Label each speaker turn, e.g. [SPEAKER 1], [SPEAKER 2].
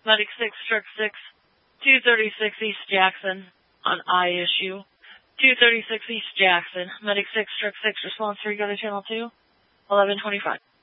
[SPEAKER 1] Medic 6, Stroke 6, 236 East Jackson on I issue. 236 East Jackson, Medic 6, Stroke 6, response 3, go to channel 2, 1125.